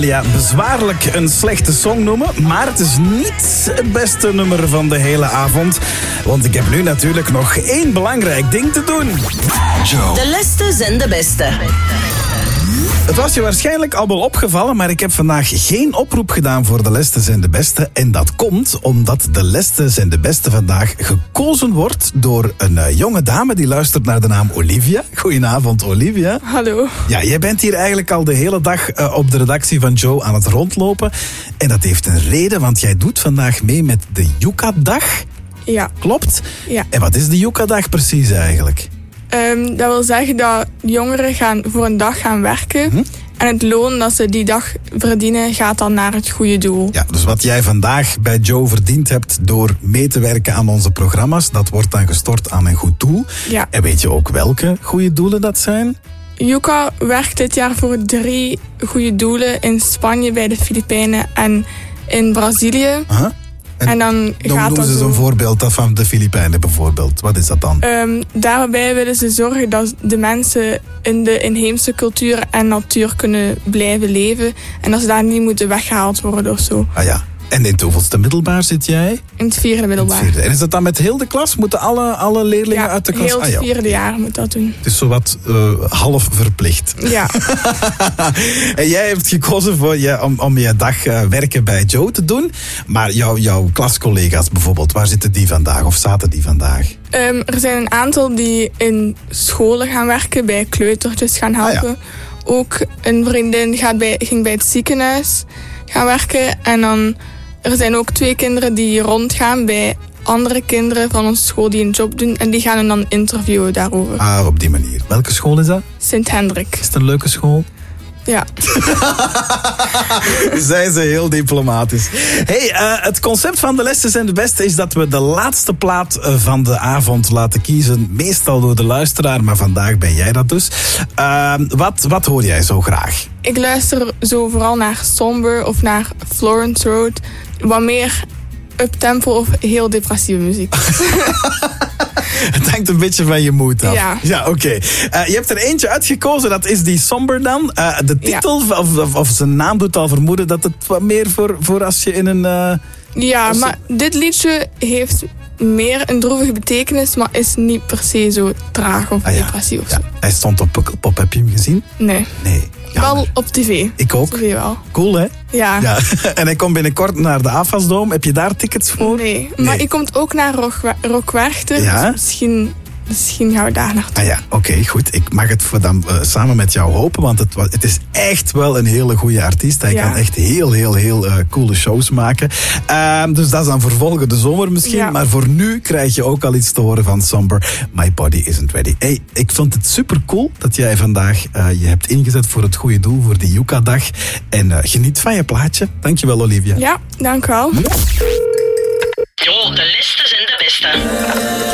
Ja, bezwaarlijk een slechte song noemen, maar het is niet het beste nummer van de hele avond. Want ik heb nu natuurlijk nog één belangrijk ding te doen. Joe. De lessen zijn de beste. Het was je waarschijnlijk al wel opgevallen, maar ik heb vandaag geen oproep gedaan voor de lessen zijn de beste. En dat komt omdat de lessen zijn de beste vandaag gekozen wordt door een jonge dame die luistert naar de naam Olivia. Goedenavond, Olivia. Hallo. Ja, jij bent hier eigenlijk al de hele dag op de redactie van Joe aan het rondlopen. En dat heeft een reden, want jij doet vandaag mee met de Yucca-dag. Ja. Klopt? Ja. En wat is de Yucca-dag precies eigenlijk? Dat wil zeggen dat jongeren voor een dag gaan werken. En het loon dat ze die dag verdienen gaat dan naar het goede doel. Ja, dus wat jij vandaag bij Joe verdiend hebt door mee te werken aan onze programma's, dat wordt dan gestort aan een goed doel. Ja. En weet je ook welke goede doelen dat zijn? Yucca werkt dit jaar voor 3 goede doelen in Spanje, bij de Filipijnen en in Brazilië. Aha. En dan gaat noem dat ze zo. een voorbeeld dat van de Filipijnen bijvoorbeeld. Wat is dat dan? Daarbij willen ze zorgen dat de mensen in de inheemse cultuur en natuur kunnen blijven leven. En dat ze daar niet moeten weggehaald worden of zo. Ah ja. En in het hoeveelste middelbaar zit jij? In het 4e middelbaar. Het 4e. En is dat dan met heel de klas? Moeten alle leerlingen uit de klas? Heel het 4e jaar moet dat doen. Het is zowat half verplicht. Ja. En jij hebt gekozen om je dag werken bij Joe te doen. Maar jouw klascollega's bijvoorbeeld, waar zitten die vandaag of zaten die vandaag? Er zijn een aantal die in scholen gaan werken, bij kleutertjes gaan helpen. Ah, Ook een vriendin ging bij het ziekenhuis gaan werken. En dan, er zijn ook 2 kinderen die rondgaan bij andere kinderen van onze school die een job doen. En die gaan hen dan interviewen daarover. Ah, op die manier. Welke school is dat? Sint-Hendrik. Is het een leuke school? Ja. Zijn ze heel diplomatisch. Hey, het concept van de lessen zijn de beste is dat we de laatste plaat van de avond laten kiezen. Meestal door de luisteraar, maar vandaag ben jij dat dus. Wat hoor jij zo graag? Ik luister zo vooral naar Somber of naar Florence Road. Wat meer uptempo of heel depressieve muziek. Het hangt een beetje van je moed af. Ja. Oké. Je hebt er eentje uitgekozen, dat is die Somber dan. De titel of zijn naam doet al vermoeden dat het wat meer voor als je in een... Ja, maar dit liedje heeft meer een droevige betekenis, maar is niet per se zo traag of depressief of zo. Hij stond op Pukkelpop, heb je hem gezien? Nee. Nee. Wel op tv. Ik ook. TV wel. Cool, hè? Ja. En hij komt binnenkort naar de AFAS-dome. Heb je daar tickets voor? Nee, maar hij komt ook naar Rock Werchter. Ja? Dus misschien gaan we daar naartoe. Ah ja, oké, goed. Ik mag het dan samen met jou hopen, want het is echt wel een hele goede artiest. Hij kan echt heel coole shows maken. Dus dat is dan voor volgende zomer misschien. Ja. Maar voor nu krijg je ook al iets te horen van Somber. My Body Isn't Ready. Hey, ik vond het super cool dat jij vandaag je hebt ingezet voor het goede doel, voor de Yucca-dag. En geniet van je plaatje. Dankjewel, Olivia. Ja, dank u wel. Jo, de lessen zijn de beste.